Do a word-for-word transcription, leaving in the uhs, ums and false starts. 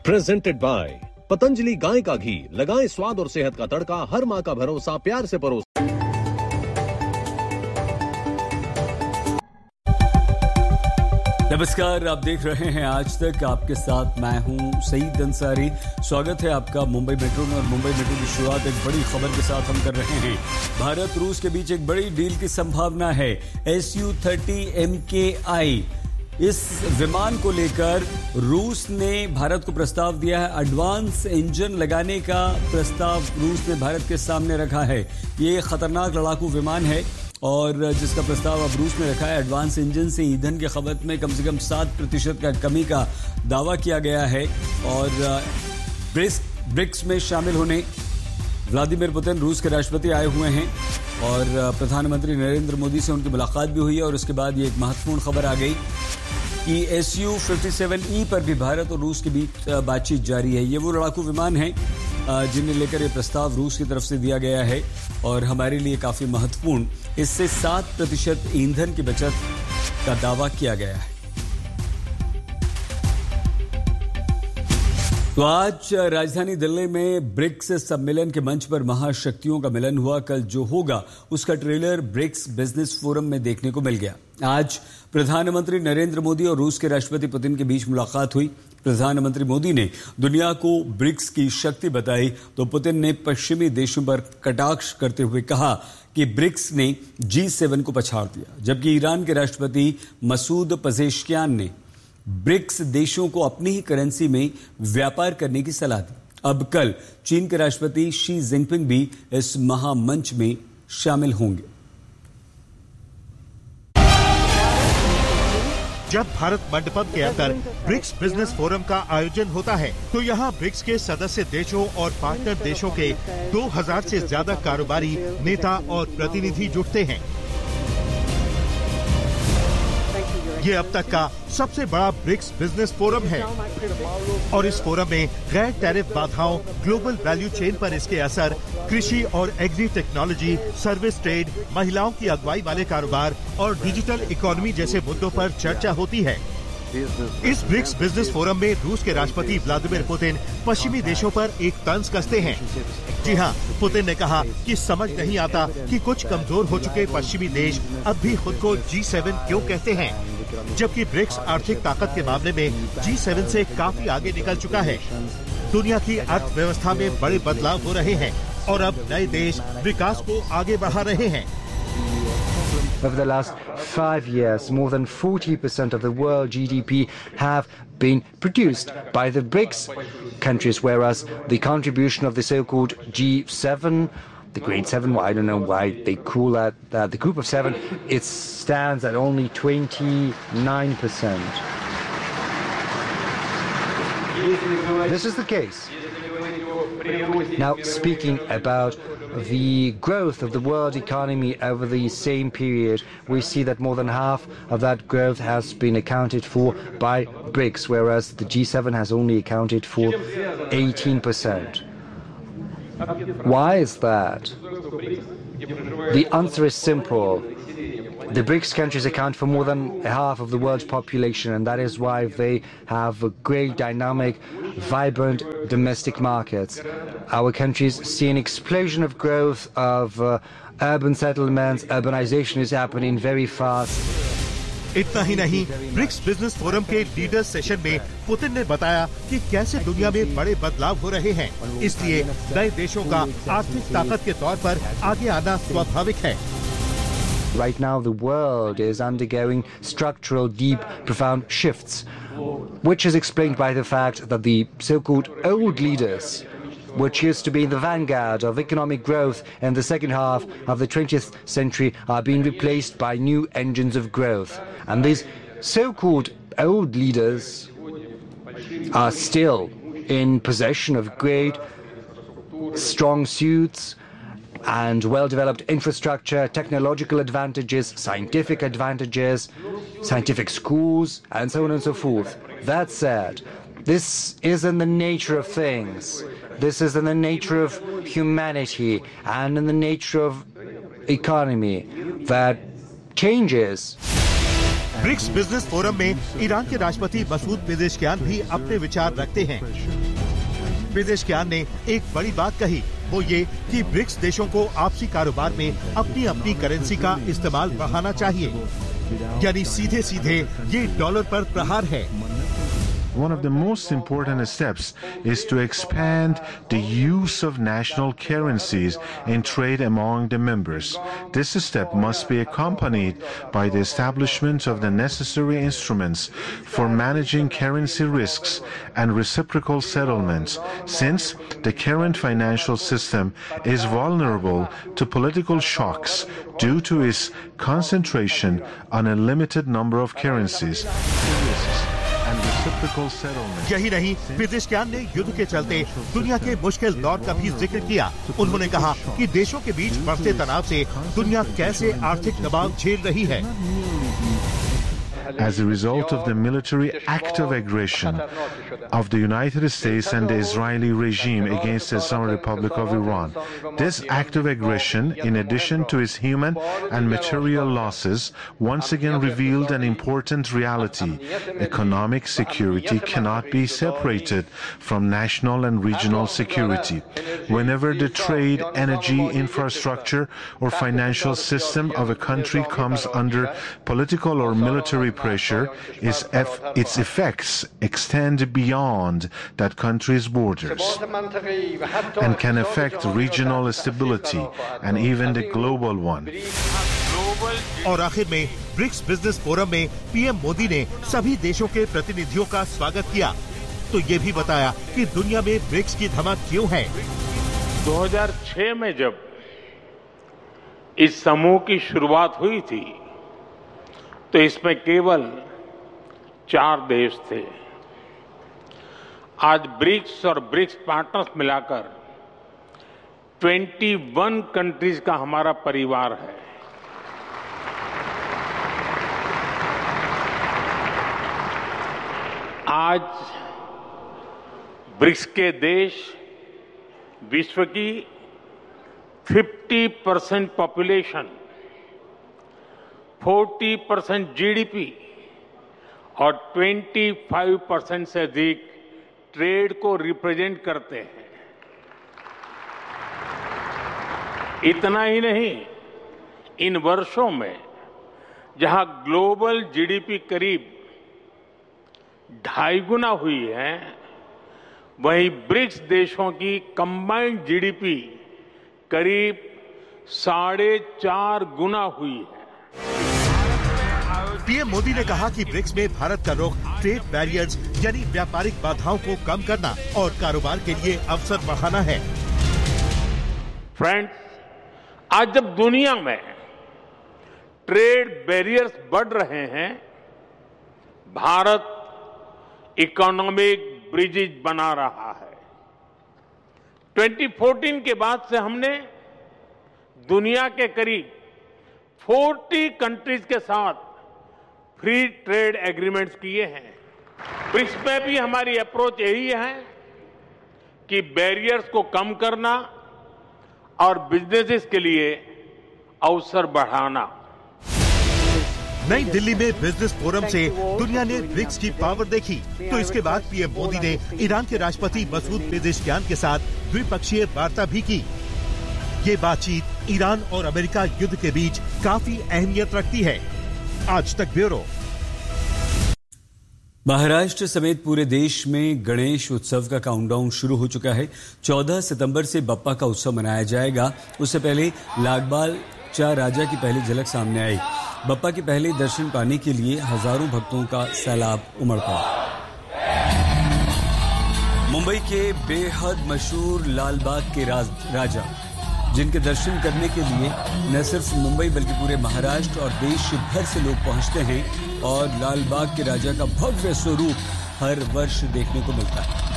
Presented by Patanjali गाय का घी, लगाएं स्वाद और सेहत का तड़का, हर माँ का भरोसा, प्यार से परोस। नमस्कार, आप देख रहे हैं आज तक। आपके साथ मैं हूं सईद अंसारी। स्वागत है आपका मुंबई मेट्रो में। और मुंबई मेट्रो की शुरुआत एक बड़ी खबर के साथ हम कर रहे हैं। भारत रूस के बीच एक बड़ी डील की संभावना है। एस यू थर्टी एम के आई इस विमान को लेकर रूस ने भारत को प्रस्ताव दिया है। एडवांस इंजन लगाने का प्रस्ताव रूस ने भारत के सामने रखा है। ये खतरनाक लड़ाकू विमान है और जिसका प्रस्ताव अब रूस ने रखा है। एडवांस इंजन से ईंधन की खपत में कम से कम सात प्रतिशत का कमी का दावा किया गया है। और ब्रिक्स ब्रिक्स में शामिल होने व्लादिमीर पुतिन रूस के राष्ट्रपति आए हुए हैं और प्रधानमंत्री नरेंद्र मोदी से उनकी मुलाकात भी हुई है। और उसके बाद ये एक महत्वपूर्ण खबर आ गई कि एस यू फिफ्टी सेवन ई पर भी भारत और रूस के बीच बातचीत जारी है। ये वो लड़ाकू विमान है जिन्हें लेकर ये प्रस्ताव रूस की तरफ से दिया गया है और हमारे लिए काफी महत्वपूर्ण। इससे सात प्रतिशत ईंधन की बचत का दावा किया गया है। तो आज राजधानी दिल्ली में ब्रिक्स सम्मेलन के मंच पर महाशक्तियों का मिलन हुआ। कल जो होगा उसका ट्रेलर ब्रिक्स बिजनेस फोरम में देखने को मिल गया। आज प्रधानमंत्री नरेंद्र मोदी और रूस के राष्ट्रपति पुतिन के बीच मुलाकात हुई। प्रधानमंत्री मोदी ने दुनिया को ब्रिक्स की शक्ति बताई तो पुतिन ने पश्चिमी देशों पर कटाक्ष करते हुए कहा कि ब्रिक्स ने जी सेवन को पछाड़ दिया। जबकि ईरान के राष्ट्रपति मसूद पजेश्कियान ने ब्रिक्स देशों को अपनी ही करेंसी में व्यापार करने की सलाह दी। अब कल चीन के राष्ट्रपति शी जिनपिंग भी इस महामंच में शामिल होंगे। जब भारत मंडपम के अंदर ब्रिक्स बिजनेस फोरम का आयोजन होता है तो यहाँ ब्रिक्स के सदस्य देशों और पार्टनर देशों के दो हज़ार से ज्यादा कारोबारी नेता और प्रतिनिधि जुटते हैं। ये अब तक का सबसे बड़ा ब्रिक्स बिजनेस फोरम है और इस फोरम में गैर टैरिफ बाधाओं, ग्लोबल वैल्यू चेन पर इसके असर, कृषि और एग्री टेक्नोलॉजी, सर्विस ट्रेड, महिलाओं की अगुवाई वाले कारोबार और डिजिटल इकोनॉमी जैसे मुद्दों पर चर्चा होती है। इस ब्रिक्स बिजनेस फोरम में रूस के राष्ट्रपति व्लादिमीर पुतिन पश्चिमी देशों पर एक तंज कसते हैं। जी हाँ, पुतिन ने कहा कि समझ नहीं आता कि कुछ कमजोर हो चुके पश्चिमी देश अब भी खुद को जी सेवन क्यों कहते हैं, जबकि ब्रिक्स आर्थिक ताकत के मामले में जी सेवन से काफी आगे निकल चुका है। दुनिया की अर्थव्यवस्था में बड़े बदलाव हो रहे हैं और अब नए देश विकास को आगे बढ़ा रहे हैं। Over the last five years, more than forty percent of the world G D P have been produced by the BRICS countries, whereas the contribution of the so-called G seven, the Great Seven, well, I don't know why they call that, uh, the Group of Seven, it stands at only twenty-nine percent. This is the case. Now, speaking about the growth of the world economy over the same period, we see that more than half of that growth has been accounted for by BRICS, whereas the G seven has only accounted for eighteen percent. Why is that? The answer is simple. The BRICS countries account for more than half of the world's population, and that is why they have a great, dynamic, vibrant domestic markets. Our countries see an explosion of growth of uh, urban settlements. Urbanization is happening very fast. इतना ही नहीं, BRICS business forum के leaders session में Putin ने बताया कि कैसे दुनिया में बड़े बदलाव हो रहे हैं, इसलिए नए देशों का आर्थिक ताकत के तौर पर आगे आना स्वाभाविक है। Right now, the world is undergoing structural, deep, profound shifts, which is explained by the fact that the so-called old leaders, which used to be the vanguard of economic growth in the second half of the twentieth century, are being replaced by new engines of growth. And these so-called old leaders are still in possession of great, strong suits and well-developed infrastructure, technological advantages, scientific advantages, scientific schools, and so on and so forth. That said, this is in the nature of things. This is in the nature of humanity and in the nature of economy that changes. BRICS business forum में Iran के राष्ट्रपति Masoud Pezeshkian भी अपने विचार रखते हैं। Pezeshkian ने एक बड़ी बात कही, वो ये कि ब्रिक्स देशों को आपसी कारोबार में अपनी अपनी करेंसी का इस्तेमाल बढ़ाना चाहिए, यानी सीधे सीधे ये डॉलर पर प्रहार है। One of the most important steps is to expand the use of national currencies in trade among the members. This step must be accompanied by the establishment of the necessary instruments for managing currency risks and reciprocal settlements, since the current financial system is vulnerable to political shocks due to its concentration on a limited number of currencies. यही नहीं, Pezeshkian ने युद्ध के चलते दुनिया के मुश्किल दौर का भी जिक्र किया। उन्होंने कहा कि देशों के बीच बढ़ते तनाव से दुनिया कैसे आर्थिक दबाव झेल रही है। As a result of the military act of aggression of the United States and the Israeli regime against the Islamic Republic of Iran. This act of aggression, in addition to its human and material losses, once again revealed an important reality. Economic security cannot be separated from national and regional security. Whenever the trade, energy, infrastructure, or financial system of a country comes under political or military pressure, its, eff its effects extend beyond that country's borders and can affect regional stability and even the global one. और आखिर में BRICS business forum में PM Modi ने सभी देशों के प्रतिनिधियों का स्वागत किया, तो ये भी बताया कि दुनिया में ब्रिक्स की धमक क्यों है। दो हज़ार छह में जब इस समूह की शुरुआत हुई थी तो इसमें केवल चार देश थे। आज ब्रिक्स और ब्रिक्स पार्टनर्स मिलाकर इक्कीस कंट्रीज का हमारा परिवार है। आज ब्रिक्स के देश विश्व की पचास परसेंट पॉपुलेशन, चालीस परसेंट जीडीपी और पच्चीस परसेंट से अधिक ट्रेड को रिप्रेजेंट करते हैं। इतना ही नहीं, इन वर्षों में जहां ग्लोबल जीडीपी करीब ढाई गुना हुई है, वहीं ब्रिक्स देशों की कंबाइंड जीडीपी करीब साढ़े चार गुना हुई है। पीएम मोदी ने कहा कि ब्रिक्स में भारत का रुख ट्रेड बैरियर्स यानी व्यापारिक बाधाओं को कम करना और कारोबार के लिए अवसर बढ़ाना है। फ्रेंड्स, आज जब दुनिया में ट्रेड बैरियर्स बढ़ रहे हैं, भारत इकोनॉमिक ब्रिजेज बना रहा है। दो हज़ार चौदह के बाद से हमने दुनिया के करीब चालीस कंट्रीज के साथ फ्री ट्रेड एग्रीमेंट्स किए हैं। ब्रिक्स में भी हमारी अप्रोच यही है कि बैरियर्स को कम करना और बिजनेसेस के लिए अवसर बढ़ाना। नई दिल्ली में बिजनेस फोरम से दुनिया ने ब्रिक्स की पावर देखी, तो इसके बाद पीएम मोदी ने ईरान के राष्ट्रपति मसूद पेजेश्कियान के साथ द्विपक्षीय वार्ता भी की। ये बातचीत ईरान और अमेरिका युद्ध के बीच काफी अहमियत रखती है। आज तक ब्यूरो। महाराष्ट्र समेत पूरे देश में गणेश उत्सव का काउंटडाउन शुरू हो चुका है। चौदह सितंबर से बप्पा का उत्सव मनाया जाएगा। उससे पहले लागबाल चा राजा की पहली झलक सामने आई। बप्पा के पहले दर्शन पाने के लिए हजारों भक्तों का सैलाब उमड़ पड़ा। मुंबई के बेहद मशहूर लालबाग के राज, राजा जिनके दर्शन करने के लिए न सिर्फ मुंबई बल्कि पूरे महाराष्ट्र और देश भर से लोग पहुंचते हैं और लालबाग के राजा का भव्य स्वरूप हर वर्ष देखने को मिलता है।